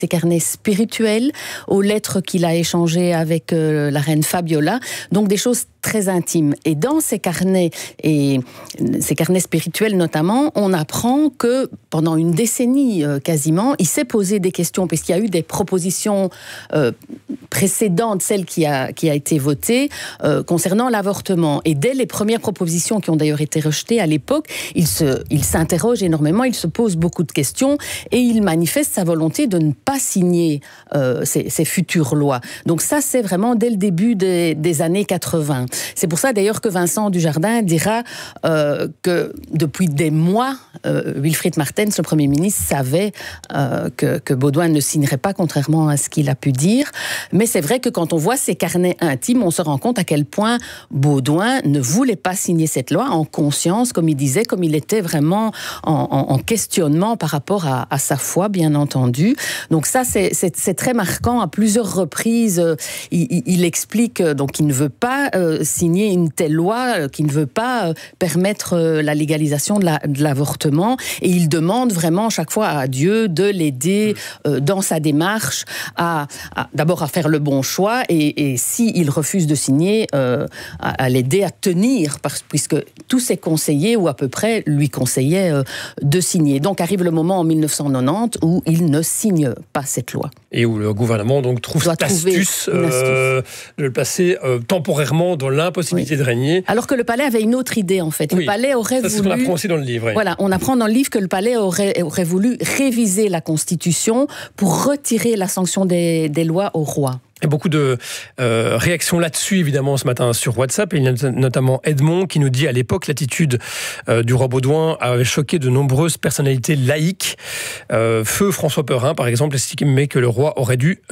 ses carnets spirituels, aux lettres qu'il a échangées avec la reine Fabiola, donc des choses très intimes. Et dans ces carnets, et ces carnets spirituels notamment, on apprend que pendant une décennie quasiment, il s'est posé des questions, puisqu'il y a eu des propositions précédentes, celle qui a été votée, concernant l'avortement. Et dès les premières propositions qui ont d'ailleurs été rejetées à l'époque, il s'interroge énormément, il se pose beaucoup de questions, et il manifeste sa volonté de ne pas signer ces futures lois. Donc ça, c'est vraiment dès le début des années 80. C'est pour ça d'ailleurs que Vincent Dujardin dira que depuis des mois, Wilfried Martens, le Premier ministre, savait que Baudouin ne signerait pas, contrairement à ce qu'il a pu dire. Mais c'est vrai que quand on voit ces carnets intimes, on se rend compte à quel point Baudouin ne voulait pas signer cette loi en conscience, comme il disait, comme il était vraiment en questionnement par rapport à sa foi, bien entendu. Donc ça, c'est très marquant. À plusieurs reprises, il explique donc qu'il ne veut pas signer une telle loi, qu'il ne veut pas permettre la légalisation de l'avortement, et il demande vraiment chaque fois à Dieu de l'aider dans sa démarche d'abord à faire le bon choix, et s'il refuse de signer, à l'aider à tenir, puisque tous ses conseillers, ou à peu près, lui conseillaient de signer. Donc arrive le moment en 1990 où il ne signe pas cette loi. Et où le gouvernement donc trouve cette astuce de le placer temporairement dans l'impossibilité de régner. Alors que le palais avait une autre idée, en fait. Oui. Le palais aurait voulu... C'est ce qu'on apprend aussi dans le livre. Oui. Voilà, on apprend dans le livre que le palais aurait voulu réviser la Constitution pour retirer la sanction des lois au roi. Il y a beaucoup de réactions là-dessus, évidemment, ce matin sur WhatsApp. Et il y a notamment Edmond qui nous dit à l'époque l'attitude du roi Baudouin avait choqué de nombreuses personnalités laïques. Feu François Perrin, par exemple, estimait que le roi aurait dû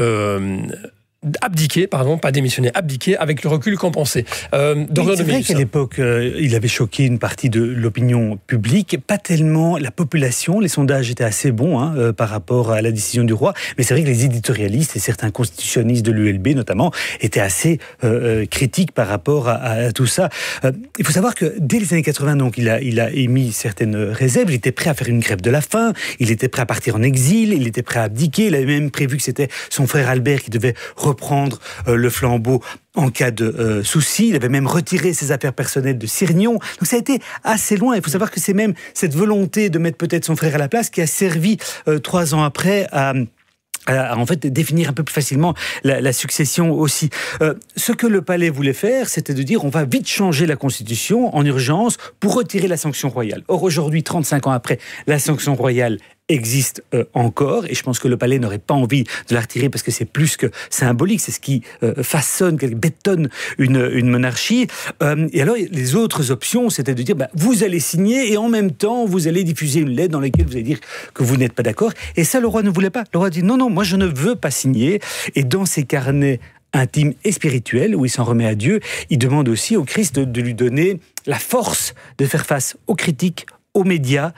abdiquer, pardon, pas démissionner, abdiquer, avec le recul qu'en penser. C'est vrai qu'à l'époque, il avait choqué une partie de l'opinion publique, pas tellement la population. Les sondages étaient assez bons par rapport à la décision du roi, mais c'est vrai que les éditorialistes et certains constitutionnistes de l'ULB notamment étaient assez critiques par rapport à tout ça. Il faut savoir que dès les années 80, donc, il a émis certaines réserves. Il était prêt à faire une grève de la faim, il était prêt à partir en exil, il était prêt à abdiquer. Il avait même prévu que c'était son frère Albert qui devait reprendre le flambeau en cas de souci. Il avait même retiré ses affaires personnelles de Sirignon. Donc ça a été assez loin. Il faut savoir que c'est même cette volonté de mettre peut-être son frère à la place qui a servi 3 ans après à en fait définir un peu plus facilement la succession aussi. Ce que le palais voulait faire, c'était de dire on va vite changer la Constitution en urgence pour retirer la sanction royale. Or aujourd'hui, 35 ans après, la sanction royale existe encore, et je pense que le palais n'aurait pas envie de la retirer parce que c'est plus que symbolique, c'est ce qui façonne, bétonne une monarchie. Et alors les autres options, c'était de dire vous allez signer et en même temps vous allez diffuser une lettre dans laquelle vous allez dire que vous n'êtes pas d'accord. Et ça, le roi ne voulait pas. Le roi dit non, moi je ne veux pas signer. Et dans ses carnets intimes et spirituels, où il s'en remet à Dieu, il demande aussi au Christ de lui donner la force de faire face aux critiques, aux médias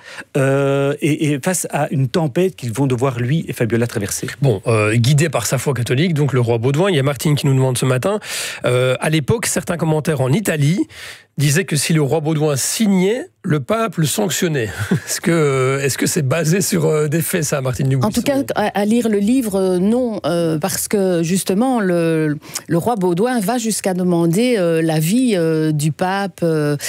et face à une tempête qu'ils vont devoir, lui et Fabiola, traverser. Bon, guidé par sa foi catholique, donc le roi Baudouin, il y a Martine qui nous demande ce matin, à l'époque, certains commentaires en Italie disaient que si le roi Baudouin signait, le pape le sanctionnait. Est-ce que c'est basé sur des faits, ça, Martine Dubuisson ? En tout cas, à lire le livre, non, parce que justement, le roi Baudouin va jusqu'à demander l'avis du pape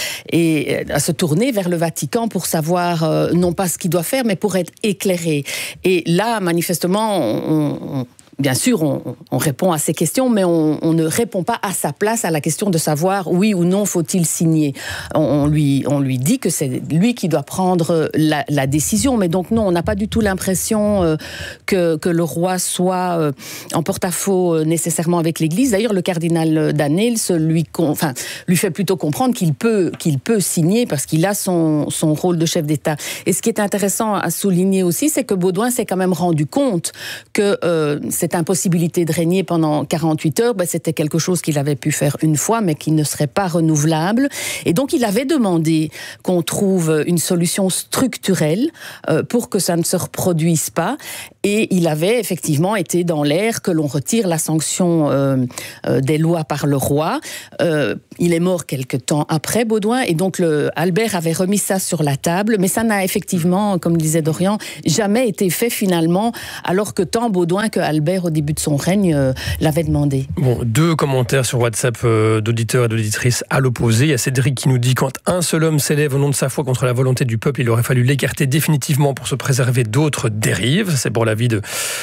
et à se tourner vers le Vatican pour savoir non pas ce qu'il doit faire, mais pour être éclairé. Et là, manifestement, bien sûr, on répond à ces questions, mais on ne répond pas à sa place à la question de savoir oui ou non faut-il signer. On lui dit que c'est lui qui doit prendre la décision, mais donc non, on n'a pas du tout l'impression que le roi soit en porte-à-faux nécessairement avec l'Église. D'ailleurs, le cardinal Danels lui fait plutôt comprendre qu'il peut signer parce qu'il a son rôle de chef d'État. Et ce qui est intéressant à souligner aussi, c'est que Baudouin s'est quand même rendu compte que cette impossibilité de régner pendant 48 heures, c'était quelque chose qu'il avait pu faire une fois, mais qui ne serait pas renouvelable. Et donc, il avait demandé qu'on trouve une solution structurelle pour que ça ne se reproduise pas. Et il avait effectivement été dans l'air que l'on retire la sanction des lois par le roi. Il est mort quelque temps après, Baudouin, et donc Albert avait remis ça sur la table, mais ça n'a effectivement, comme disait Dorian, jamais été fait finalement, alors que tant Baudouin que Albert, au début de son règne, l'avaient demandé. Bon, 2 commentaires sur WhatsApp d'auditeurs et d'auditrices à l'opposé. Il y a Cédric qui nous dit: quand un seul homme s'élève au nom de sa foi contre la volonté du peuple, il aurait fallu l'écarter définitivement pour se préserver d'autres dérives. C'est pour l'avis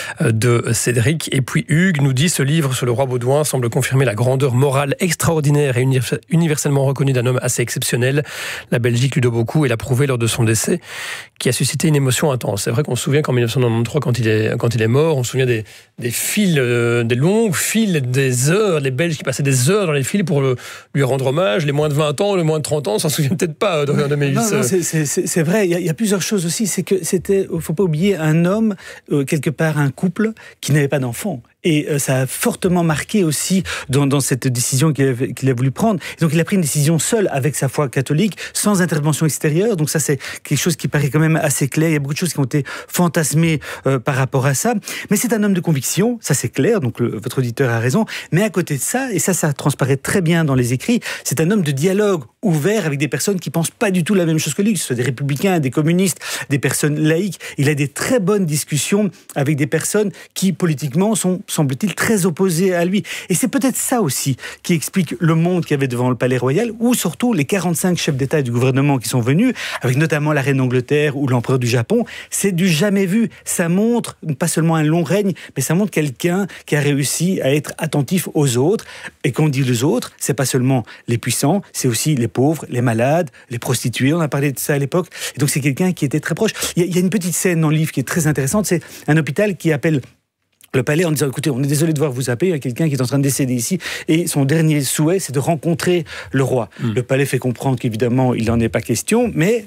de Cédric. Et puis Hugues nous dit: ce livre sur le roi Baudouin semble confirmer la grandeur morale extraordinaire et universellement reconnue d'un homme assez exceptionnel. La Belgique lui doit beaucoup et l'a prouvé lors de son décès, qui a suscité une émotion intense. C'est vrai qu'on se souvient qu'en 1993, quand il est mort, on se souvient des files, des longues files, des heures, les Belges qui passaient des heures dans les files pour lui rendre hommage. Les moins de 20 ans, les moins de 30 ans, s'en souviennent peut-être pas, Dorian de Melis. Non, c'est vrai, il y a plusieurs choses aussi. C'est que faut pas oublier, un homme, quelque part un couple, qui n'avait pas d'enfant. Et ça a fortement marqué aussi dans cette décision qu'il a voulu prendre. Et donc il a pris une décision seul avec sa foi catholique, sans intervention extérieure. Donc ça, c'est quelque chose qui paraît quand même assez clair. Il y a beaucoup de choses qui ont été fantasmées par rapport à ça. Mais c'est un homme de conviction, ça c'est clair. Donc votre auditeur a raison. Mais à côté de ça, et ça transparaît très bien dans les écrits, c'est un homme de dialogue ouvert avec des personnes qui pensent pas du tout la même chose que lui, que ce soit des républicains, des communistes, des personnes laïques. Il a des très bonnes discussions avec des personnes qui politiquement sont, semble-t-il, très opposées à lui. Et c'est peut-être ça aussi qui explique le monde qu'il y avait devant le Palais Royal, ou surtout les 45 chefs d'État et du gouvernement qui sont venus, avec notamment la reine d'Angleterre ou l'empereur du Japon. C'est du jamais vu. Ça montre pas seulement un long règne, mais ça montre quelqu'un qui a réussi à être attentif aux autres. Et quand on dit les autres, c'est pas seulement les puissants, c'est aussi les pauvres, les malades, les prostituées. On a parlé de ça à l'époque. Et donc c'est quelqu'un qui était très proche. Il y a une petite scène dans le livre qui est très intéressante. C'est un hôpital qui appelle le palais en disant: écoutez, on est désolé de devoir vous appeler, il y a quelqu'un qui est en train de décéder ici, et son dernier souhait, c'est de rencontrer le roi. Le palais fait comprendre qu'évidemment, il n'en est pas question, mais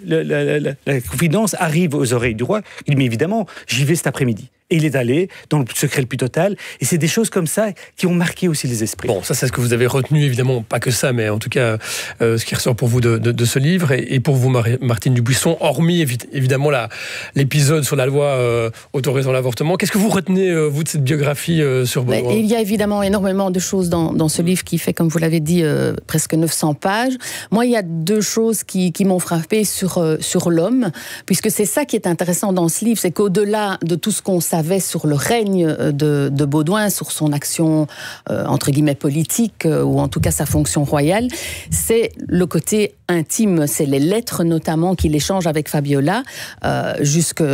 la confidence arrive aux oreilles du roi. Il dit: mais évidemment, j'y vais cet après-midi. Et il est allé dans le secret le plus total. Et c'est des choses comme ça qui ont marqué aussi les esprits. Bon, ça c'est ce que vous avez retenu, évidemment, pas que ça, mais en tout cas, ce qui ressort pour vous de ce livre. Et pour vous, Martine Dubuisson, hormis évidemment l'épisode sur la loi autorisant l'avortement, qu'est-ce que vous retenez, vous, de cette biographie sur Baudouin ? Il y a évidemment énormément de choses dans ce livre qui fait, comme vous l'avez dit, presque 900 pages. Moi, il y a 2 choses qui m'ont frappée sur l'homme, puisque c'est ça qui est intéressant dans ce livre, c'est qu'au-delà de tout ce qu'on savait sur le règne de Baudouin, sur son action entre guillemets politique, ou en tout cas sa fonction royale, c'est le côté intime, c'est les lettres notamment qu'il échange avec Fabiola jusque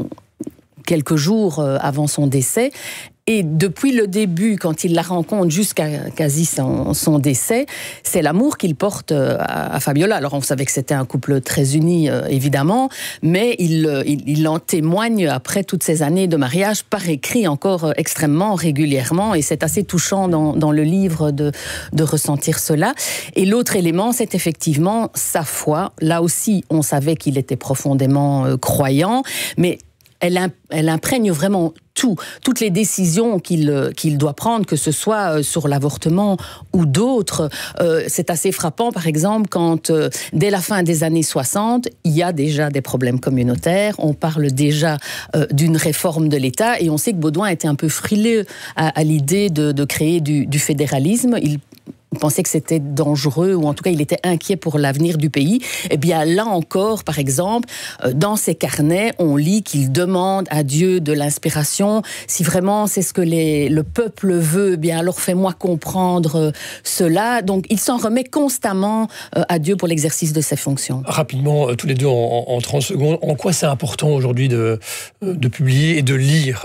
quelques jours avant son décès. Et depuis le début, quand il la rencontre jusqu'à quasi son décès, c'est l'amour qu'il porte à Fabiola. Alors on savait que c'était un couple très uni, évidemment, mais il en témoigne après toutes ces années de mariage par écrit encore extrêmement régulièrement, et c'est assez touchant dans le livre de ressentir cela. Et l'autre élément, c'est effectivement sa foi. Là aussi, on savait qu'il était profondément croyant, mais elle imprègne vraiment toutes les décisions qu'il doit prendre, que ce soit sur l'avortement ou d'autres. C'est assez frappant, par exemple, quand, dès la fin des années 60, il y a déjà des problèmes communautaires, on parle déjà d'une réforme de l'État, et on sait que Baudouin était un peu frileux à l'idée de créer du fédéralisme. Il pensait que c'était dangereux, ou en tout cas il était inquiet pour l'avenir du pays. Eh bien là encore, par exemple, dans ses carnets, on lit qu'il demande à Dieu de l'inspiration. Si vraiment c'est ce que le peuple veut, eh bien alors fais-moi comprendre cela. Donc il s'en remet constamment à Dieu pour l'exercice de ses fonctions. Rapidement, tous les deux en 30 secondes, en quoi c'est important aujourd'hui de publier et de lire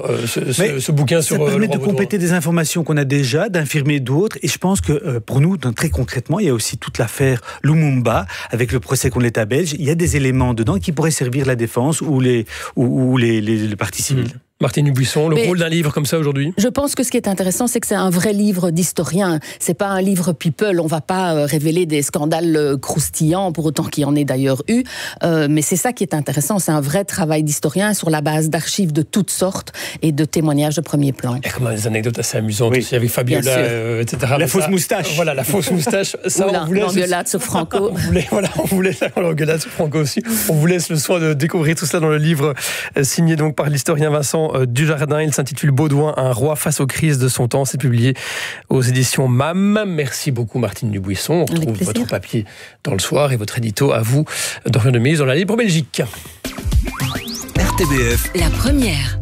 ce bouquin sur le roi Baudouin ? Ça permet de compléter des informations qu'on a déjà, d'infirmer d'autres, et je pense que pour nous, très concrètement, il y a aussi toute l'affaire Lumumba, avec le procès contre l'État belge. Il y a des éléments dedans qui pourraient servir la défense ou les parties civiles. Martine Dubuisson, le rôle d'un livre comme ça aujourd'hui ? Je pense que ce qui est intéressant, c'est que c'est un vrai livre d'historien. C'est pas un livre people. On va pas révéler des scandales croustillants, pour autant qu'il y en ait d'ailleurs eu. Mais c'est ça qui est intéressant. C'est un vrai travail d'historien sur la base d'archives de toutes sortes et de témoignages de premier plan. Il y a comme des anecdotes assez amusantes aussi avec Fabiola, etc. La fausse moustache. Voilà, la fausse moustache. Ça, on vous laisse l'engueulade sur Franco. on voulait l'engueulade sur Franco aussi. On vous laisse le soin de découvrir tout cela dans le livre signé donc par l'historien Vincent Clément Dujardin. Il s'intitule Baudouin, un roi face aux crises de son temps. C'est publié aux éditions MAM. Merci beaucoup Martine Dubuisson. On retrouve votre papier dans Le Soir et votre édito à vous, Dorian de Mise, dans la Libre Belgique. RTBF, la première.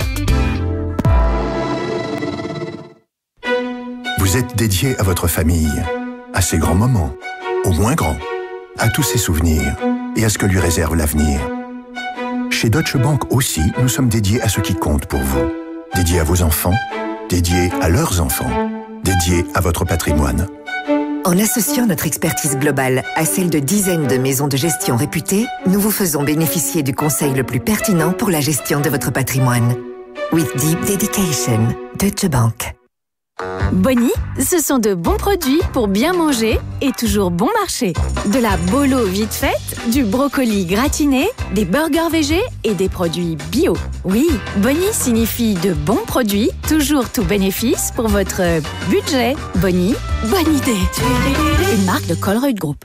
Vous êtes dédié à votre famille, à ses grands moments, aux moins grands, à tous ses souvenirs et à ce que lui réserve l'avenir. Chez Deutsche Bank aussi, nous sommes dédiés à ce qui compte pour vous. Dédiés à vos enfants, dédiés à leurs enfants, dédiés à votre patrimoine. En associant notre expertise globale à celle de dizaines de maisons de gestion réputées, nous vous faisons bénéficier du conseil le plus pertinent pour la gestion de votre patrimoine. With deep dedication, Deutsche Bank. Boni, ce sont de bons produits pour bien manger et toujours bon marché. De la bolo vite faite, du brocoli gratiné, des burgers végés et des produits bio. Oui, Boni signifie de bons produits, toujours tout bénéfice pour votre budget. Boni, bonne idée. Une marque de Colruyt Group.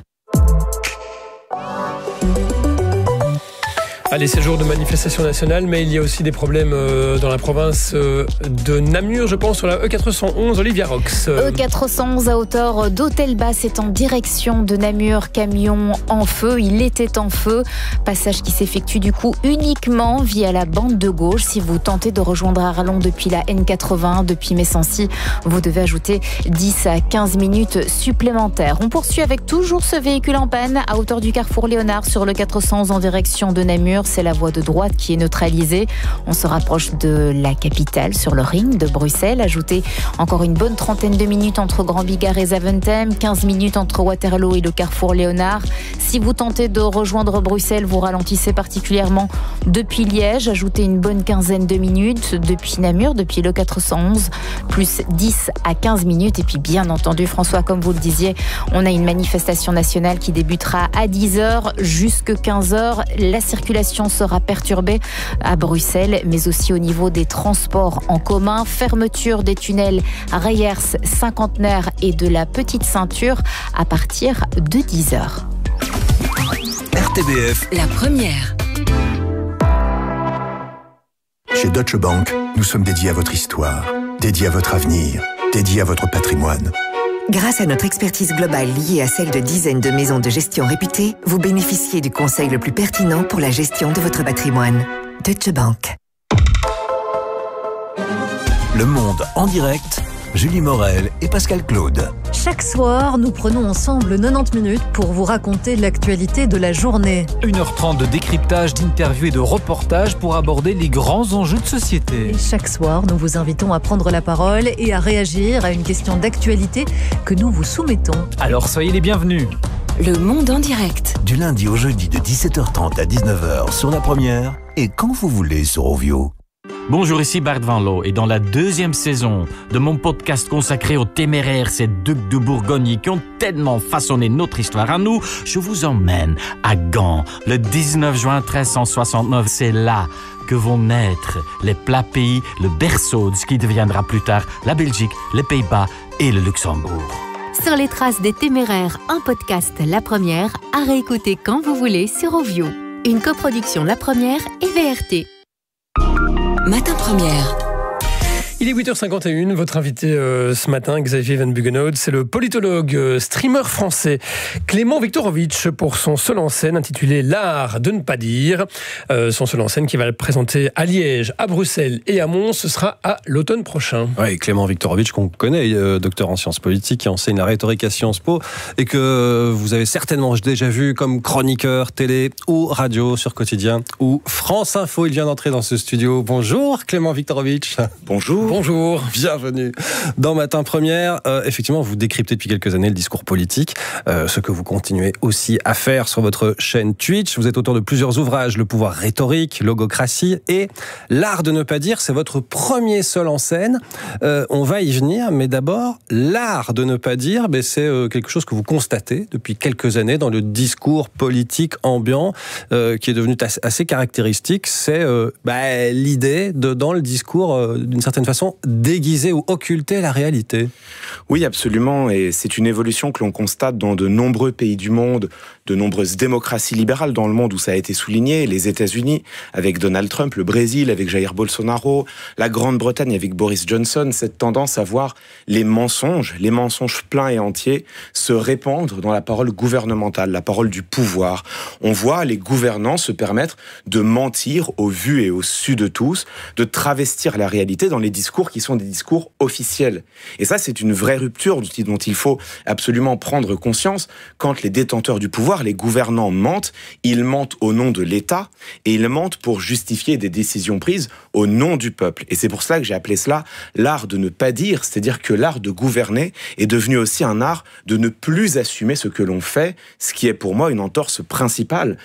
Allez, c'est jour de manifestation nationale, mais il y a aussi des problèmes dans la province de Namur, je pense, sur la E411, Olivia Rox. E411 à hauteur d'Hôtel-Basse est en direction de Namur, camion en feu, il était en feu. Passage qui s'effectue du coup uniquement via la bande de gauche. Si vous tentez de rejoindre Arlon depuis la N80, depuis Messancy, vous devez ajouter 10 à 15 minutes supplémentaires. On poursuit avec toujours ce véhicule en panne à hauteur du carrefour Léonard sur le 411 en direction de Namur. C'est la voie de droite qui est neutralisée. On se rapproche de la capitale, sur le ring de Bruxelles. Ajoutez encore une bonne trentaine de minutes entre Grand Bigard et Zaventem, 15 minutes entre Waterloo et le carrefour Léonard. Si vous tentez de rejoindre Bruxelles, vous ralentissez particulièrement depuis Liège. Ajoutez une bonne quinzaine de minutes depuis Namur, depuis le 411, plus 10 à 15 minutes. Et puis bien entendu, François, comme vous le disiez, on a une manifestation nationale qui débutera à 10h jusqu'à 15h. La circulation sera perturbée à Bruxelles, mais aussi au niveau des transports en commun. Fermeture des tunnels Reyers, Cinquantenaire et de la Petite Ceinture à partir de 10h. RTBF, la première. Chez Deutsche Bank, nous sommes dédiés à votre histoire, dédiés à votre avenir, dédiés à votre patrimoine. Grâce à notre expertise globale liée à celle de dizaines de maisons de gestion réputées, vous bénéficiez du conseil le plus pertinent pour la gestion de votre patrimoine. Deutsche Bank. Le Monde en direct, Julie Morel et Pascal Claude. Chaque soir, nous prenons ensemble 90 minutes pour vous raconter l'actualité de la journée. 1h30 de décryptage, d'interviews et de reportages pour aborder les grands enjeux de société. Et chaque soir, nous vous invitons à prendre la parole et à réagir à une question d'actualité que nous vous soumettons. Alors soyez les bienvenus. Le Monde en direct. Du lundi au jeudi de 17h30 à 19h sur La Première et quand vous voulez sur Ovio. Bonjour, ici Bart Van Loo et dans la deuxième saison de mon podcast consacré aux téméraires, ces ducs de Bourgogne qui ont tellement façonné notre histoire à nous, je vous emmène à Gand, le 19 juin 1369. C'est là que vont naître les plats pays, le berceau de ce qui deviendra plus tard la Belgique, les Pays-Bas et le Luxembourg. Sur les traces des téméraires, un podcast La Première à réécouter quand vous voulez sur Ovio. Une coproduction La Première et VRT. Matin Première. Il est 8h51, votre invité ce matin, Xavier Van Buggenhout, c'est le politologue, streamer français Clément Viktorovitch pour son seul en scène intitulé L'art de ne pas dire. Son seul en scène qui va le présenter à Liège, à Bruxelles et à Mons, ce sera à l'automne prochain. Oui, Clément Viktorovitch qu'on connaît, docteur en sciences politiques, qui enseigne la rhétorique à Sciences Po et que vous avez certainement déjà vu comme chroniqueur télé ou radio sur Quotidien ou France Info. Il vient d'entrer dans ce studio. Bonjour Clément Viktorovitch. Bonjour. Bonjour. Bienvenue dans Matin Première. Effectivement, vous décryptez depuis quelques années le discours politique, ce que vous continuez aussi à faire sur votre chaîne Twitch. Vous êtes auteur de plusieurs ouvrages, Le pouvoir rhétorique, Logocratie et L'art de ne pas dire. C'est votre premier seul en scène. On va y venir, mais d'abord, l'art de ne pas dire, c'est quelque chose que vous constatez depuis quelques années dans le discours politique ambiant, qui est devenu assez caractéristique. C'est l'idée de, dans le discours, d'une certaine façon, déguiser ou occulter la réalité. Oui, absolument, et c'est une évolution que l'on constate dans de nombreux pays du monde de nombreuses démocraties libérales dans le monde où ça a été souligné, les États-Unis avec Donald Trump, le Brésil avec Jair Bolsonaro, la Grande-Bretagne avec Boris Johnson, cette tendance à voir les mensonges pleins et entiers se répandre dans la parole gouvernementale, la parole du pouvoir. On voit les gouvernants se permettre de mentir au vu et au su de tous, de travestir la réalité dans les discours qui sont des discours officiels. Et ça, c'est une vraie rupture dont il faut absolument prendre conscience. Quand les détenteurs du pouvoir, les gouvernants mentent, ils mentent au nom de l'État et ils mentent pour justifier des décisions prises au nom du peuple. Et c'est pour cela que j'ai appelé cela l'art de ne pas dire, c'est-à-dire que l'art de gouverner est devenu aussi un art de ne plus assumer ce que l'on fait, ce qui est pour moi une entorse principale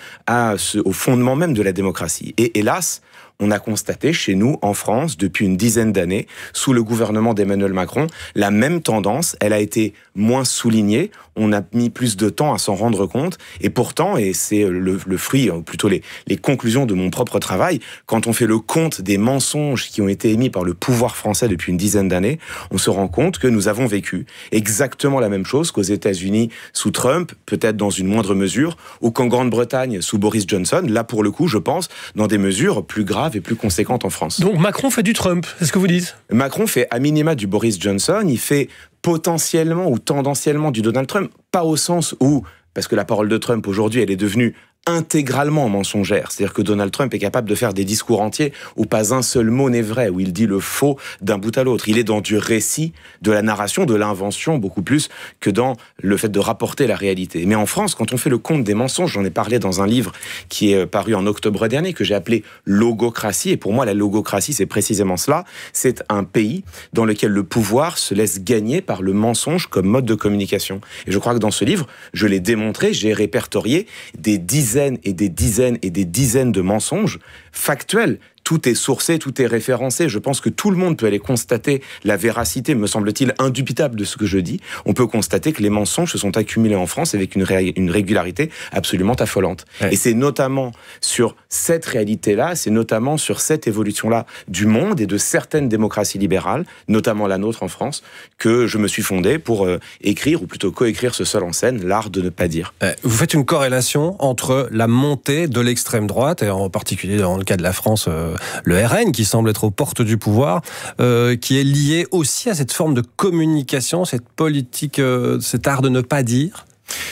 au fondement même de la démocratie. Et hélas, on a constaté chez nous, en France, depuis une dizaine d'années, sous le gouvernement d'Emmanuel Macron, la même tendance. Elle a été moins soulignée, on a mis plus de temps à s'en rendre compte, et pourtant, et c'est le fruit, ou plutôt les conclusions de mon propre travail, quand on fait le compte des mensonges qui ont été émis par le pouvoir français depuis une dizaine d'années, on se rend compte que nous avons vécu exactement la même chose qu'aux États-Unis sous Trump, peut-être dans une moindre mesure, ou qu'en Grande-Bretagne sous Boris Johnson, là pour le coup, je pense, dans des mesures plus graves et plus conséquente en France. Donc Macron fait du Trump, c'est ce que vous dites? Macron fait à minima du Boris Johnson, il fait potentiellement ou tendanciellement du Donald Trump, pas au sens où, parce que la parole de Trump aujourd'hui, elle est devenue intégralement mensongère. C'est-à-dire que Donald Trump est capable de faire des discours entiers où pas un seul mot n'est vrai, où il dit le faux d'un bout à l'autre. Il est dans du récit, de la narration, de l'invention, beaucoup plus que dans le fait de rapporter la réalité. Mais en France, quand on fait le compte des mensonges, j'en ai parlé dans un livre qui est paru en octobre dernier, que j'ai appelé Logocratie, et pour moi, la logocratie, c'est précisément cela. C'est un pays dans lequel le pouvoir se laisse gagner par le mensonge comme mode de communication. Et je crois que dans ce livre, je l'ai démontré, j'ai répertorié des dizaines et des dizaines et des dizaines de mensonges factuels. Tout est sourcé, tout est référencé. Je pense que tout le monde peut aller constater la véracité, me semble-t-il, indubitable de ce que je dis. On peut constater que les mensonges se sont accumulés en France avec une régularité absolument affolante. Ouais. Et c'est notamment sur cette réalité-là, c'est notamment sur cette évolution-là du monde et de certaines démocraties libérales, notamment la nôtre en France, que je me suis fondé pour écrire, ou plutôt coécrire ce seul en scène, l'art de ne pas dire. Vous faites une corrélation entre la montée de l'extrême droite, et en particulier dans le cas de la France, le RN, qui semble être aux portes du pouvoir, qui est lié aussi à cette forme de communication, cette politique, cet art de ne pas dire.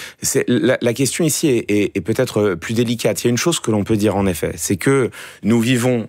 La question ici est peut-être plus délicate. Il y a une chose que l'on peut dire en effet, c'est que nous vivons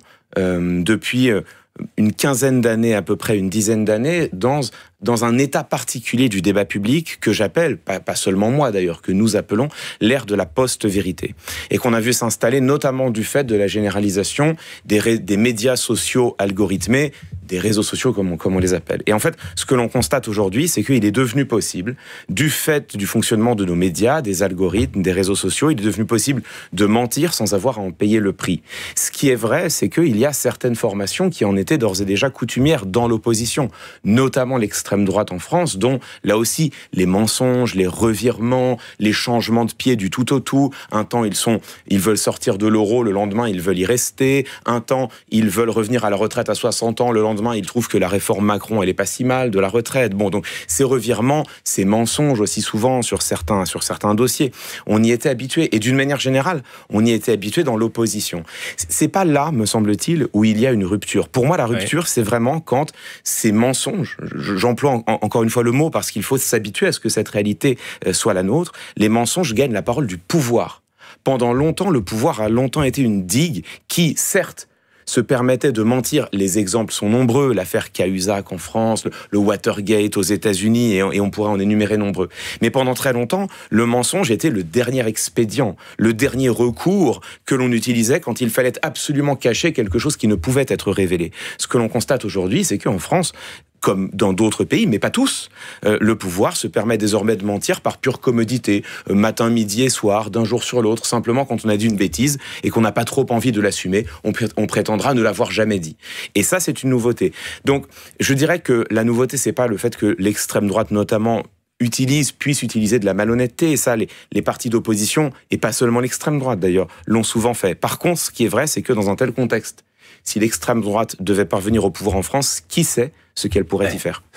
depuis une quinzaine d'années, à peu près une dizaine d'années, dans un état particulier du débat public que j'appelle, pas seulement moi d'ailleurs, que nous appelons l'ère de la post-vérité. Et qu'on a vu s'installer notamment du fait de la généralisation des médias sociaux algorithmés, des réseaux sociaux comme on les appelle. Et en fait, ce que l'on constate aujourd'hui, c'est qu'il est devenu possible, du fait du fonctionnement de nos médias, des algorithmes, des réseaux sociaux, il est devenu possible de mentir sans avoir à en payer le prix. Ce qui est vrai, c'est qu'il y a certaines formations qui en étaient d'ores et déjà coutumières dans l'opposition, notamment l'extrême droite en France, dont là aussi les mensonges, les revirements, les changements de pied du tout au tout. Un temps ils veulent sortir de l'euro, le lendemain ils veulent y rester. Un temps ils veulent revenir à la retraite à 60 ans, le lendemain ils trouvent que la réforme Macron elle est pas si mal de la retraite. Bon, donc ces revirements, ces mensonges aussi souvent sur certains dossiers, on y était habitué, et d'une manière générale, on y était habitué dans l'opposition. C'est pas là, me semble-t-il, où il y a une rupture. Pour moi, la rupture, c'est vraiment quand ces mensonges, j'emploie encore une fois le mot parce qu'il faut s'habituer à ce que cette réalité soit la nôtre, les mensonges gagnent la parole du pouvoir. Pendant longtemps, le pouvoir a longtemps été une digue qui, certes, se permettait de mentir. Les exemples sont nombreux, l'affaire Cahuzac en France, le Watergate aux États-Unis, et on pourrait en énumérer nombreux. Mais pendant très longtemps, le mensonge était le dernier expédient, le dernier recours que l'on utilisait quand il fallait absolument cacher quelque chose qui ne pouvait être révélé. Ce que l'on constate aujourd'hui, c'est qu'en France, comme dans d'autres pays, mais pas tous, le pouvoir se permet désormais de mentir par pure commodité, matin, midi et soir, d'un jour sur l'autre, simplement quand on a dit une bêtise et qu'on n'a pas trop envie de l'assumer, on prétendra ne l'avoir jamais dit. Et ça, c'est une nouveauté. Donc, je dirais que la nouveauté, c'est pas le fait que l'extrême droite, notamment, puisse utiliser de la malhonnêteté, et ça, les partis d'opposition, et pas seulement l'extrême droite d'ailleurs, l'ont souvent fait. Par contre, ce qui est vrai, c'est que dans un tel contexte, si l'extrême droite devait parvenir au pouvoir en France, qui sait ce qu'elle pourrait y faire.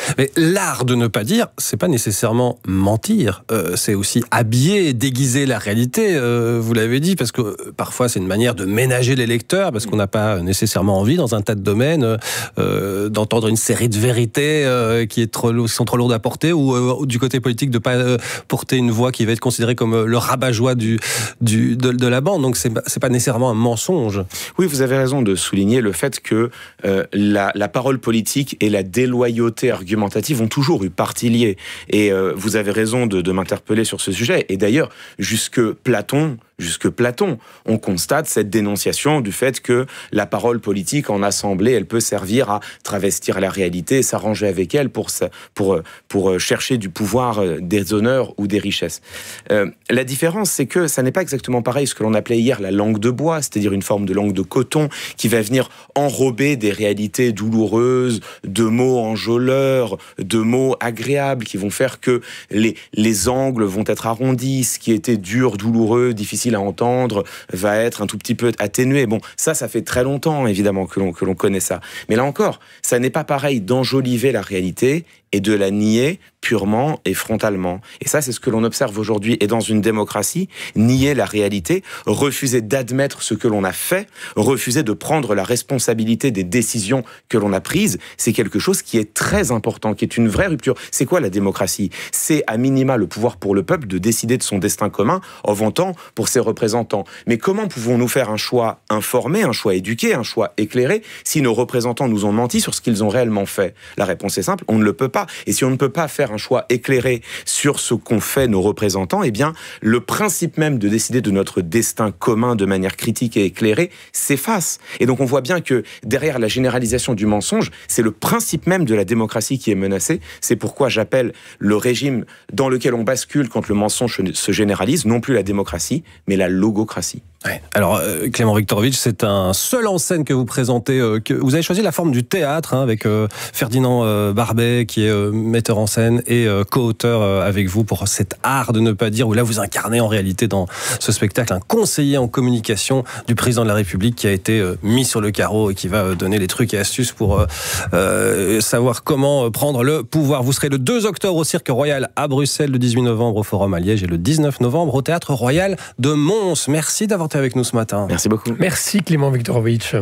Mais l'art de ne pas dire, c'est pas nécessairement mentir. C'est aussi habiller, déguiser la réalité. Vous l'avez dit, parce que parfois c'est une manière de ménager les lecteurs, parce qu'on n'a pas nécessairement envie, dans un tas de domaines, d'entendre une série de vérités qui sont trop lourdes à porter, ou du côté politique de pas porter une voix qui va être considérée comme le rabat-joie de la bande. Donc c'est pas nécessairement un mensonge. Oui, vous avez raison de souligner le fait que la parole politique et la déloyauté argumentative ont toujours eu partie liée. Et vous avez raison de m'interpeller sur ce sujet. Et d'ailleurs, jusque Platon, on constate cette dénonciation du fait que la parole politique en assemblée, elle peut servir à travestir la réalité et s'arranger avec elle pour chercher du pouvoir, des honneurs ou des richesses. La différence, c'est que ça n'est pas exactement pareil ce que l'on appelait hier la langue de bois, c'est-à-dire une forme de langue de coton qui va venir enrober des réalités douloureuses, de mots enjôleurs, de mots agréables qui vont faire que les angles vont être arrondis, ce qui était dur, douloureux, difficile à entendre, va être un tout petit peu atténué. Bon, ça fait très longtemps, évidemment, que l'on connaît ça. Mais là encore, ça n'est pas pareil d'enjoliver la réalité et de la nier purement et frontalement. Et ça, c'est ce que l'on observe aujourd'hui. Et dans une démocratie, nier la réalité, refuser d'admettre ce que l'on a fait, refuser de prendre la responsabilité des décisions que l'on a prises, c'est quelque chose qui est très important, qui est une vraie rupture. C'est quoi la démocratie ? C'est à minima le pouvoir pour le peuple de décider de son destin commun en votant pour ses représentants. Mais comment pouvons-nous faire un choix informé, un choix éduqué, un choix éclairé, si nos représentants nous ont menti sur ce qu'ils ont réellement fait ? La réponse est simple, on ne le peut pas. Et si on ne peut pas faire un choix éclairé sur ce qu'ont fait nos représentants, eh bien, le principe même de décider de notre destin commun de manière critique et éclairée s'efface. Et donc on voit bien que derrière la généralisation du mensonge, c'est le principe même de la démocratie qui est menacé. C'est pourquoi j'appelle le régime dans lequel on bascule quand le mensonge se généralise, non plus la démocratie, mais la logocratie. Ouais. Alors, Clément Viktorovitch, c'est un seul en scène que vous présentez. Vous avez choisi la forme du théâtre, avec Ferdinand Barbet, qui est metteur en scène et co-auteur avec vous pour cet art de ne pas dire, où là vous incarnez en réalité dans ce spectacle un conseiller en communication du président de la République qui a été mis sur le carreau et qui va donner les trucs et astuces pour savoir comment prendre le pouvoir. Vous serez le 2 octobre au Cirque Royal à Bruxelles, le 18 novembre au Forum à Liège et le 19 novembre au Théâtre Royal de Mons. Merci d'avoir été avec nous ce matin. Merci beaucoup. Merci Clément Viktorovitch.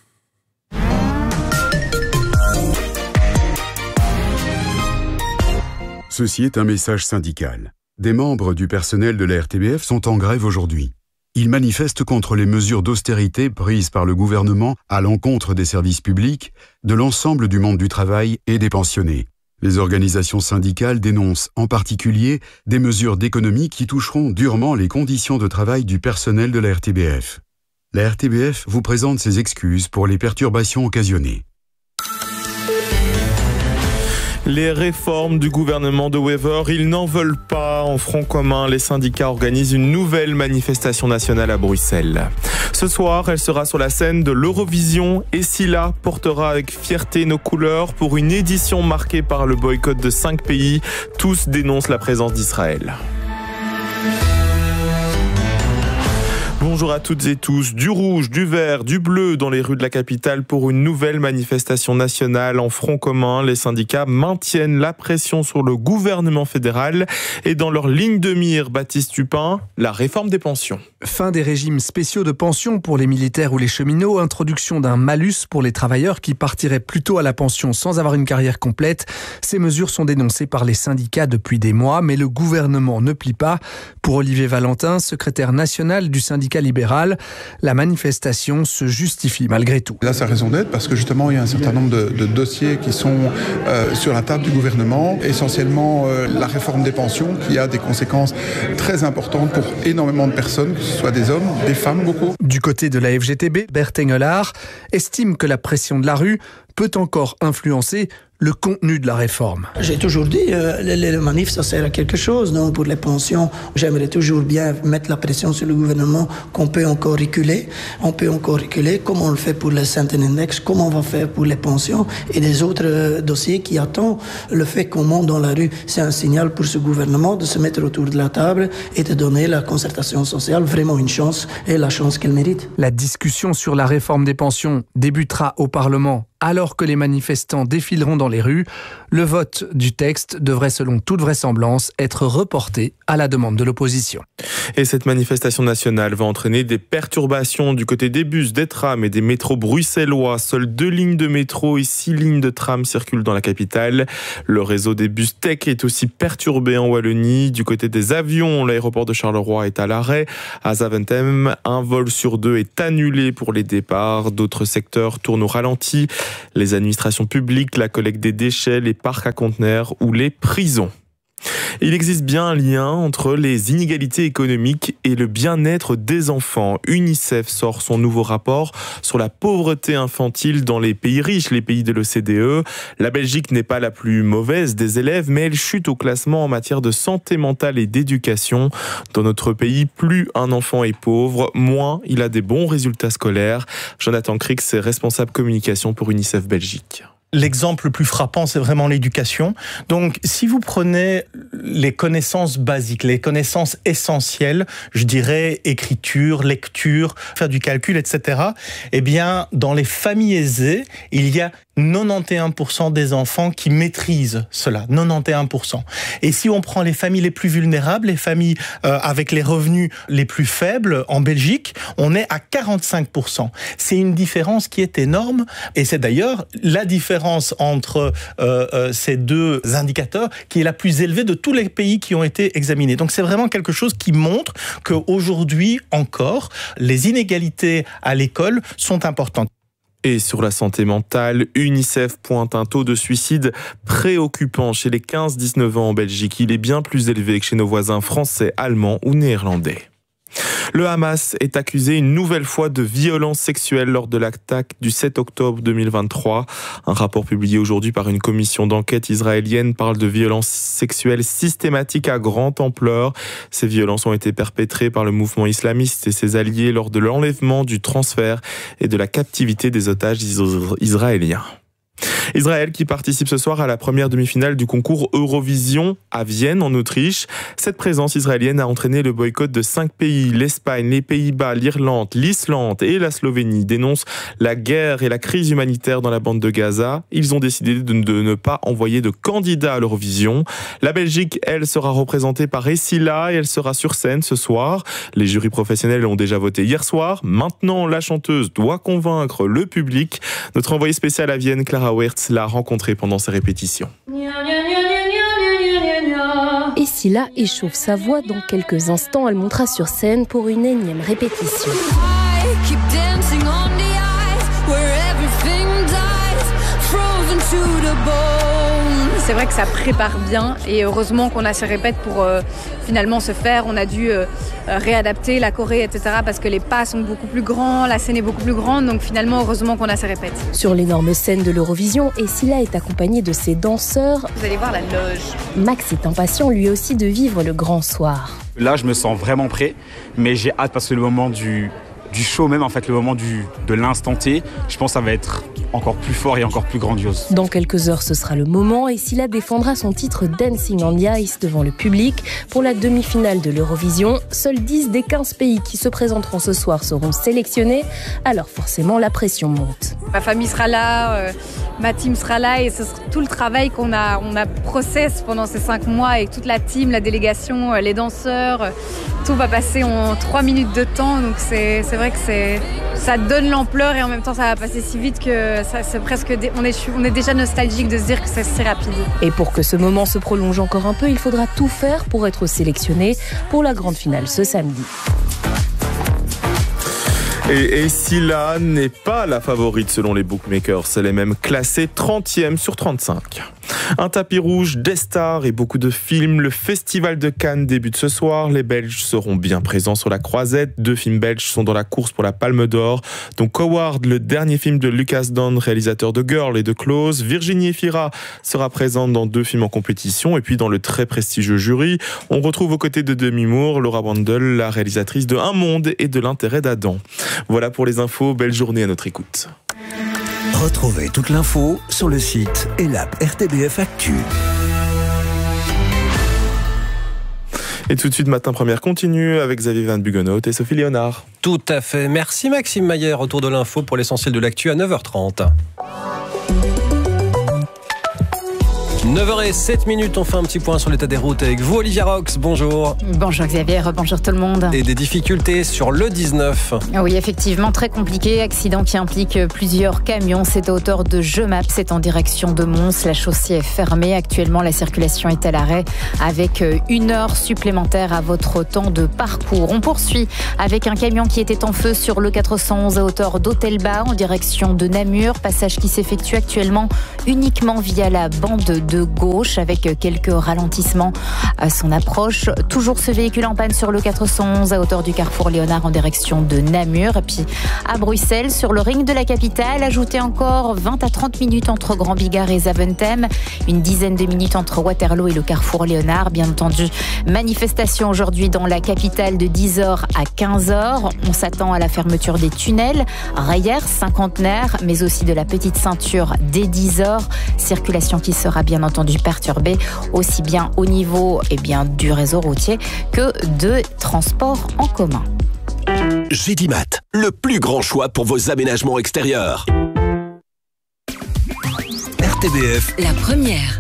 Ceci est un message syndical. Des membres du personnel de la RTBF sont en grève aujourd'hui. Ils manifestent contre les mesures d'austérité prises par le gouvernement à l'encontre des services publics, de l'ensemble du monde du travail et des pensionnés. Les organisations syndicales dénoncent en particulier des mesures d'économie qui toucheront durement les conditions de travail du personnel de la RTBF. La RTBF vous présente ses excuses pour les perturbations occasionnées. Les réformes du gouvernement de Wever, ils n'en veulent pas. En Front commun, les syndicats organisent une nouvelle manifestation nationale à Bruxelles. Ce soir, elle sera sur la scène de l'Eurovision et Scylla portera avec fierté nos couleurs pour une édition marquée par le boycott de 5 pays. Tous dénoncent la présence d'Israël. Bonjour à toutes et tous. Du rouge, du vert, du bleu dans les rues de la capitale pour une nouvelle manifestation nationale en Front commun. Les syndicats maintiennent la pression sur le gouvernement fédéral et dans leur ligne de mire, Baptiste Tupin, la réforme des pensions. Fin des régimes spéciaux de pension pour les militaires ou les cheminots, introduction d'un malus pour les travailleurs qui partiraient plutôt à la pension sans avoir une carrière complète. Ces mesures sont dénoncées par les syndicats depuis des mois, mais le gouvernement ne plie pas. Pour Olivier Valentin, secrétaire national du syndicat libéral, la manifestation se justifie malgré tout. Là, ça a raison d'être parce que justement, il y a un certain nombre de dossiers qui sont sur la table du gouvernement. Essentiellement, la réforme des pensions qui a des conséquences très importantes pour énormément de personnes, que ce soit des hommes, des femmes beaucoup. Du côté de la FGTB, Bert Engelhard estime que la pression de la rue peut encore influencer le contenu de la réforme. J'ai toujours dit, le manif, ça sert à quelque chose. Donc pour les pensions, j'aimerais toujours bien mettre la pression sur le gouvernement qu'on peut encore reculer. On peut encore reculer, comme on le fait pour le Central Index, comme on va faire pour les pensions et des autres dossiers qui attendent. Le fait qu'on monte dans la rue, c'est un signal pour ce gouvernement de se mettre autour de la table et de donner la concertation sociale vraiment une chance et la chance qu'elle mérite. La discussion sur la réforme des pensions débutera au Parlement alors que les manifestants défileront dans les rues. Le vote du texte devrait, selon toute vraisemblance, être reporté à la demande de l'opposition. Et cette manifestation nationale va entraîner des perturbations du côté des bus, des trams et des métros bruxellois. Seules 2 lignes de métro et 6 lignes de tram circulent dans la capitale. Le réseau des bus tech est aussi perturbé en Wallonie. Du côté des avions, l'aéroport de Charleroi est à l'arrêt. À Zaventem, un vol sur 2 est annulé pour les départs. D'autres secteurs tournent au ralenti. Les administrations publiques, la collecte des déchets, les parcs à conteneurs ou les prisons. Il existe bien un lien entre les inégalités économiques et le bien-être des enfants. UNICEF sort son nouveau rapport sur la pauvreté infantile dans les pays riches, les pays de l'OCDE. La Belgique n'est pas la plus mauvaise des élèves, mais elle chute au classement en matière de santé mentale et d'éducation. Dans notre pays, plus un enfant est pauvre, moins il a des bons résultats scolaires. Jonathan Crix est responsable communication pour UNICEF Belgique. L'exemple le plus frappant, c'est vraiment l'éducation. Donc, si vous prenez les connaissances basiques, les connaissances essentielles, je dirais écriture, lecture, faire du calcul, etc., eh bien, dans les familles aisées, il y a 91% des enfants qui maîtrisent cela, 91%. Et si on prend les familles les plus vulnérables, les familles avec les revenus les plus faibles en Belgique, on est à 45%. C'est une différence qui est énorme, et c'est d'ailleurs la différence entre ces deux indicateurs qui est la plus élevée de tous les pays qui ont été examinés. Donc c'est vraiment quelque chose qui montre qu'aujourd'hui encore, les inégalités à l'école sont importantes. Et sur la santé mentale, UNICEF pointe un taux de suicide préoccupant chez les 15-19 ans en Belgique. Il est bien plus élevé que chez nos voisins français, allemands ou néerlandais. Le Hamas est accusé une nouvelle fois de violence sexuelle lors de l'attaque du 7 octobre 2023. Un rapport publié aujourd'hui par une commission d'enquête israélienne parle de violences sexuelles systématiques à grande ampleur. Ces violences ont été perpétrées par le mouvement islamiste et ses alliés lors de l'enlèvement, du transfert et de la captivité des otages israéliens. Israël qui participe ce soir à la première demi-finale du concours Eurovision à Vienne en Autriche. Cette présence israélienne a entraîné le boycott de 5 pays. L'Espagne, les Pays-Bas, l'Irlande, l'Islande et la Slovénie dénoncent la guerre et la crise humanitaire dans la bande de Gaza. Ils ont décidé de ne pas envoyer de candidats à l'Eurovision. La Belgique, elle, sera représentée par Essila et elle sera sur scène ce soir. Les jurys professionnels ont déjà voté hier soir. Maintenant, la chanteuse doit convaincre le public. Notre envoyée spéciale à Vienne, Clara Wertz, l'a rencontrée pendant ses répétitions. Essila échauffe sa voix. Dans quelques instants, elle montera sur scène pour une énième répétition. C'est vrai que ça prépare bien et heureusement qu'on a ces répètes pour finalement se faire. On a dû réadapter la choré, etc. parce que les pas sont beaucoup plus grands, la scène est beaucoup plus grande, donc finalement heureusement qu'on a ces répètes. Sur l'énorme scène de l'Eurovision, Essila est accompagnée de ses danseurs. Vous allez voir la loge. Max est impatient lui aussi de vivre le grand soir. Là je me sens vraiment prêt, mais j'ai hâte parce que le moment du show même, en fait, le moment de l'instant T, je pense que ça va être encore plus fort et encore plus grandiose. Dans quelques heures, ce sera le moment et Essila défendra son titre Dancing on the Ice devant le public. Pour la demi-finale de l'Eurovision, seuls 10 des 15 pays qui se présenteront ce soir seront sélectionnés, alors forcément la pression monte. Ma famille sera là, ma team sera là et ce sera tout le travail qu'on a process pendant ces 5 mois avec toute la team, la délégation, les danseurs. Tout va passer en 3 minutes de temps, donc c'est vrai que ça donne l'ampleur et en même temps ça va passer si vite que c'est presque on est déjà nostalgique de se dire que c'est si rapide. Et pour que ce moment se prolonge encore un peu, il faudra tout faire pour être sélectionné pour la grande finale ce samedi. Et Essila n'est pas la favorite selon les bookmakers, elle est même classée 30e sur 35. Un tapis rouge, des stars et beaucoup de films. Le Festival de Cannes débute ce soir. Les Belges seront bien présents sur la croisette. 2 films belges sont dans la course pour la Palme d'Or. Donc Howard, le dernier film de Lucas Don, réalisateur de Girl et de Close. Virginie Efira sera présente dans 2 films en compétition. Et puis dans le très prestigieux jury, on retrouve aux côtés de Demi Moore, Laura Brandel, la réalisatrice de Un monde et de l'intérêt d'Adam. Voilà pour les infos. Belle journée à notre écoute. Retrouvez toute l'info sur le site et l'app RTBF Actu. Et tout de suite, Matin Première continue avec Xavier Van Bugenhout et Sophie Léonard. Tout à fait. Merci Maxime Mayer. Retour de l'info pour l'essentiel de l'actu à 9h30. 9h07, on fait un petit point sur l'état des routes avec vous, Olivia Rox, bonjour. Bonjour Xavier, bonjour tout le monde. Et des difficultés sur le 19. Oui, effectivement, très compliqué. Accident qui implique plusieurs camions. C'est à hauteur de Jemap, c'est en direction de Mons. La chaussée est fermée. Actuellement, la circulation est à l'arrêt avec 1 heure supplémentaire à votre temps de parcours. On poursuit avec un camion qui était en feu sur le 411 à hauteur d'Hôtel-Bas en direction de Namur. Passage qui s'effectue actuellement uniquement via la bande de gauche avec quelques ralentissements à son approche. Toujours ce véhicule en panne sur le 411 à hauteur du carrefour Léonard en direction de Namur. Et puis à Bruxelles, sur le ring de la capitale, ajoutez encore 20 à 30 minutes entre Grand Bigard et Zaventem. Une dizaine de minutes entre Waterloo et le carrefour Léonard. Bien entendu, manifestation aujourd'hui dans la capitale de 10h à 15h. On s'attend à la fermeture des tunnels, Rayères, Cinquantenaire, mais aussi de la petite ceinture dès 10h. Circulation qui sera bien entendu perturbée, aussi bien au niveau du réseau routier que de transports en commun. Gédimat, le plus grand choix pour vos aménagements extérieurs. RTBF, la première.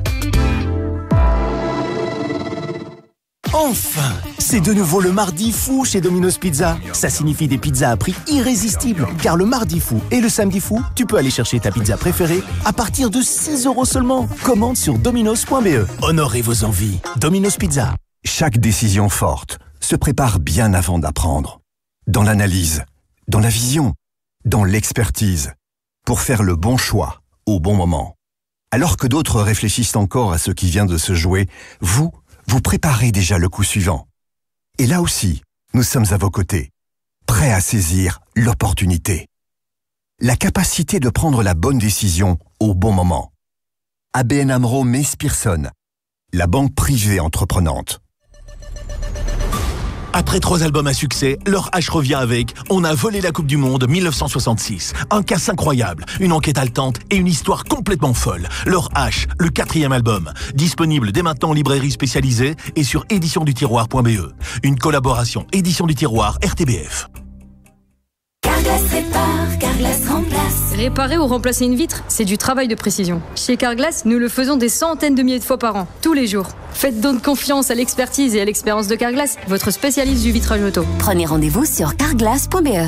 Enfin, c'est de nouveau le mardi fou chez Domino's Pizza. Ça signifie des pizzas à prix irrésistible. Car le mardi fou et le samedi fou, tu peux aller chercher ta pizza préférée à partir de 6 € seulement. Commande sur dominos.be. Honorez vos envies. Domino's Pizza. Chaque décision forte se prépare bien avant d'apprendre. Dans l'analyse, dans la vision, dans l'expertise. Pour faire le bon choix au bon moment. Alors que d'autres réfléchissent encore à ce qui vient de se jouer, vous préparez déjà le coup suivant. Et là aussi, nous sommes à vos côtés, prêts à saisir l'opportunité. La capacité de prendre la bonne décision au bon moment. ABN AMRO Mees Pierson, la banque privée entreprenante. Après 3 albums à succès, leur H revient avec « On a volé la Coupe du Monde 1966 ». Un casse incroyable, une enquête haletante et une histoire complètement folle. Leur H, le 4e album, disponible dès maintenant en librairie spécialisée et sur éditiondutiroir.be. Une collaboration Édition du Tiroir RTBF. Carglass répare, Carglass remplace. Réparer ou remplacer une vitre, c'est du travail de précision. Chez Carglass, nous le faisons des centaines de milliers de fois par an, tous les jours. Faites donc confiance à l'expertise et à l'expérience de Carglass, votre spécialiste du vitrage auto. Prenez rendez-vous sur carglass.be.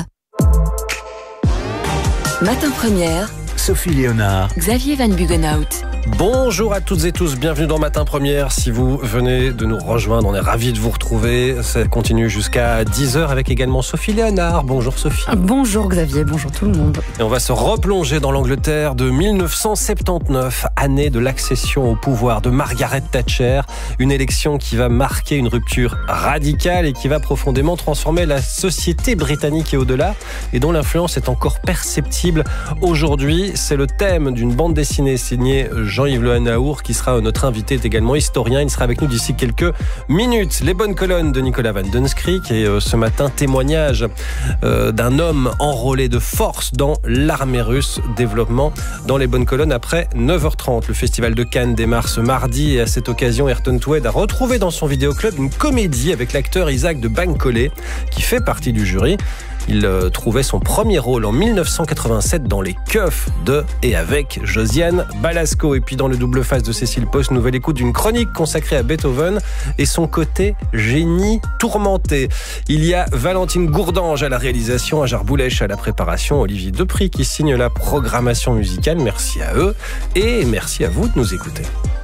Matin Première, Sophie Léonard, Xavier Van Bugenhout. Bonjour à toutes et tous, bienvenue dans Matin Première. Si vous venez de nous rejoindre, on est ravis de vous retrouver. Ça continue jusqu'à 10h avec également Sophie Léonard. Bonjour Sophie. Bonjour Xavier, bonjour tout le monde. Et on va se replonger dans l'Angleterre de 1979, année de l'accession au pouvoir de Margaret Thatcher. Une élection qui va marquer une rupture radicale et qui va profondément transformer la société britannique et au-delà, et dont l'influence est encore perceptible aujourd'hui. C'est le thème d'une bande dessinée signée Jean-Yves Le Hanaour, qui sera notre invité, est également historien. Il sera avec nous d'ici quelques minutes. Les bonnes colonnes de Nicolas Van Dunskirk et ce matin, témoignage d'un homme enrôlé de force dans l'armée russe. Développement dans les bonnes colonnes après 9h30. Le festival de Cannes démarre ce mardi et à cette occasion, Ayrton Twed a retrouvé dans son vidéoclub une comédie avec l'acteur Isaac de Bancolé qui fait partie du jury. Il trouvait son premier rôle en 1987 dans Les Keufs de et avec Josiane Balasco. Et puis dans le double face de Cécile Post, nouvelle écoute d'une chronique consacrée à Beethoven et son côté génie tourmenté. Il y a Valentine Gourdange à la réalisation, Ajar Boulèche à la préparation, Olivier Depry qui signe la programmation musicale. Merci à eux et merci à vous de nous écouter.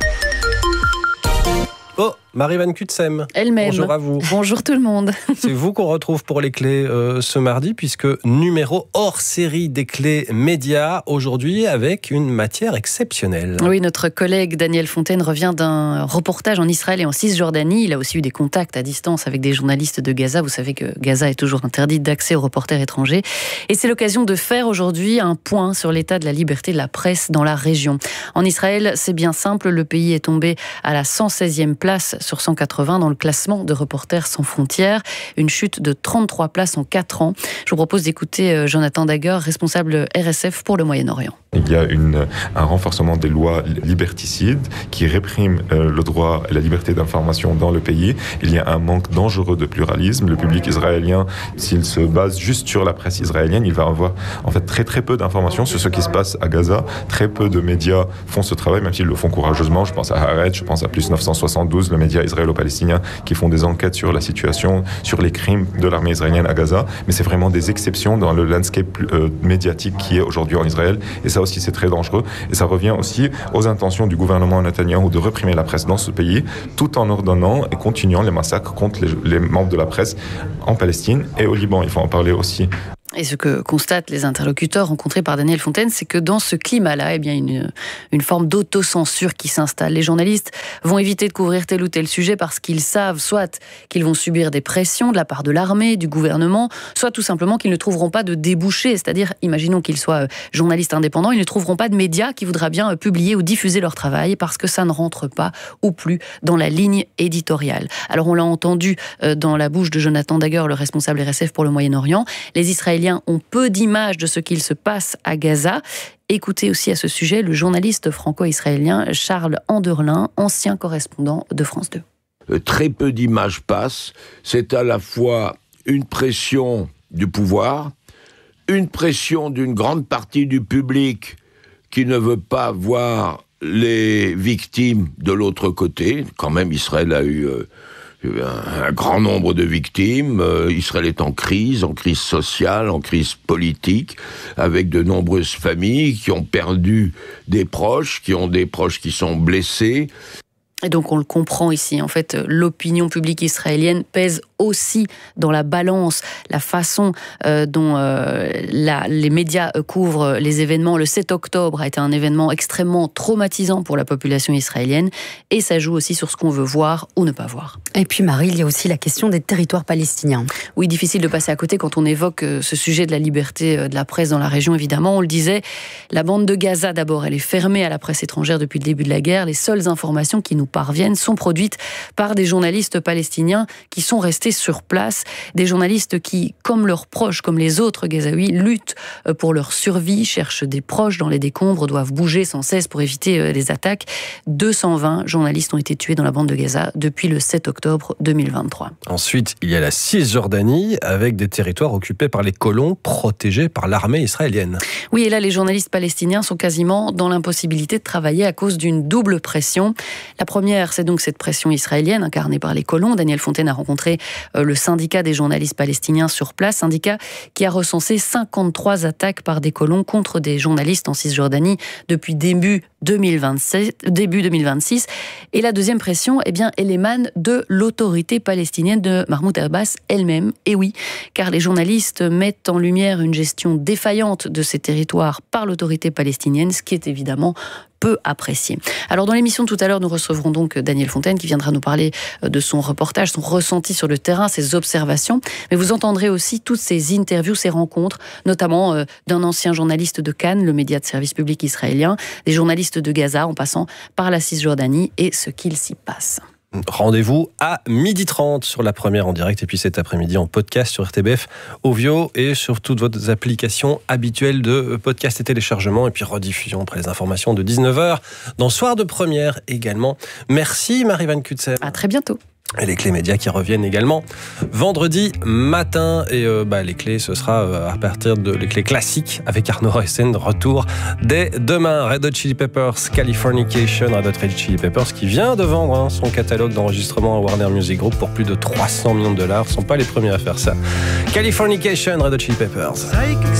Oh, Marie Van Cutsem. Elle-même. Bonjour à vous. Bonjour tout le monde. C'est vous qu'on retrouve pour les clés ce mardi, puisque numéro hors série des clés médias, aujourd'hui avec une matière exceptionnelle. Oui, notre collègue Daniel Fontaine revient d'un reportage en Israël et en Cisjordanie. Il a aussi eu des contacts à distance avec des journalistes de Gaza. Vous savez que Gaza est toujours interdite d'accès aux reporters étrangers. Et c'est l'occasion de faire aujourd'hui un point sur l'état de la liberté de la presse dans la région. En Israël, c'est bien simple, le pays est tombé à la 116e place sur 180 dans le classement de Reporters sans frontières, une chute de 33 places en 4 ans. Je vous propose d'écouter Jonathan Dagger, responsable RSF pour le Moyen-Orient. Il y a un renforcement des lois liberticides qui répriment le droit et la liberté d'information dans le pays. Il y a un manque dangereux de pluralisme. Le public israélien, s'il se base juste sur la presse israélienne, il va avoir en fait très très peu d'informations sur ce qui se passe à Gaza. Très peu de médias font ce travail, même s'ils le font courageusement. Je pense à Haaretz, je pense à Plus 972, le média israélo-palestinien, qui font des enquêtes sur la situation, sur les crimes de l'armée israélienne à Gaza. Mais c'est vraiment des exceptions dans le landscape médiatique qui est aujourd'hui en Israël. Et ça aussi, c'est très dangereux. Et ça revient aussi aux intentions du gouvernement Netanyahou de réprimer la presse dans ce pays, tout en ordonnant et continuant les massacres contre les membres de la presse en Palestine et au Liban. Il faut en parler aussi. Et ce que constatent les interlocuteurs rencontrés par Daniel Fontaine, c'est que dans ce climat-là, une forme d'autocensure qui s'installe. Les journalistes vont éviter de couvrir tel ou tel sujet parce qu'ils savent soit qu'ils vont subir des pressions de la part de l'armée, du gouvernement, soit tout simplement qu'ils ne trouveront pas de débouchés. C'est-à-dire, imaginons qu'ils soient journalistes indépendants, ils ne trouveront pas de médias qui voudraient bien publier ou diffuser leur travail parce que ça ne rentre pas ou plus dans la ligne éditoriale. Alors on l'a entendu dans la bouche de Jonathan Dagger, le responsable RSF pour le Moyen-Orient. Les Israéliens ont peu d'images de ce qu'il se passe à Gaza. Écoutez aussi à ce sujet le journaliste franco-israélien Charles Anderlin, ancien correspondant de France 2. Très peu d'images passent. C'est à la fois une pression du pouvoir, une pression d'une grande partie du public qui ne veut pas voir les victimes de l'autre côté. Quand même, Israël a eu un grand nombre de victimes. Israël est en crise sociale, en crise politique, avec de nombreuses familles qui ont perdu des proches, qui ont des proches qui sont blessés. Et donc on le comprend ici, en fait, l'opinion publique israélienne pèse aussi dans la balance la façon dont les médias couvrent les événements. Le 7 octobre a été un événement extrêmement traumatisant pour la population israélienne et ça joue aussi sur ce qu'on veut voir ou ne pas voir. Et puis Marie, il y a aussi la question des territoires palestiniens. Oui, difficile de passer à côté quand on évoque ce sujet de la liberté de la presse dans la région, évidemment. On le disait, la bande de Gaza d'abord, elle est fermée à la presse étrangère depuis le début de la guerre. Les seules informations qui nous parviennent sont produites par des journalistes palestiniens qui sont restés sur place, des journalistes qui, comme leurs proches, comme les autres Gazaouis, luttent pour leur survie, cherchent des proches dans les décombres, doivent bouger sans cesse pour éviter les attaques. 220 journalistes ont été tués dans la bande de Gaza depuis le 7 octobre 2023. Ensuite, il y a la Cisjordanie, avec des territoires occupés par les colons, protégés par l'armée israélienne. Oui, et là, les journalistes palestiniens sont quasiment dans l'impossibilité de travailler à cause d'une double pression. La première, c'est donc cette pression israélienne incarnée par les colons. Daniel Fontaine a rencontré le syndicat des journalistes palestiniens sur place, syndicat qui a recensé 53 attaques par des colons contre des journalistes en Cisjordanie depuis début 2026. Et la deuxième pression, elle émane de l'autorité palestinienne de Mahmoud Abbas elle-même. Et oui, car les journalistes mettent en lumière une gestion défaillante de ces territoires par l'autorité palestinienne, ce qui est évidemment peu apprécié. Alors dans l'émission tout à l'heure, nous recevrons donc Daniel Fontaine qui viendra nous parler de son reportage, son ressenti sur le terrain, ses observations. Mais vous entendrez aussi toutes ces interviews, ces rencontres, notamment d'un ancien journaliste de Cannes, le média de service public israélien, des journalistes de Gaza en passant par la Cisjordanie et ce qu'il s'y passe. Rendez-vous à 12h30 sur la première en direct et puis cet après-midi en podcast sur RTBF, Ovio et sur toutes vos applications habituelles de podcast et téléchargement et puis rediffusion après les informations de 19h dans Soir de Première également. Merci Marie-Van Kutzer. À très bientôt. Et les clés médias qui reviennent également vendredi matin. Et les clés, ce sera à partir de les clés classiques avec Arnaud Reyssen. Retour dès demain. Red Hot Chili Peppers, Californication. Red Hot Chili Peppers qui vient de vendre son catalogue d'enregistrement à Warner Music Group pour plus de $300 millions. Ils ne sont pas les premiers à faire ça. Californication, Red Hot Chili Peppers.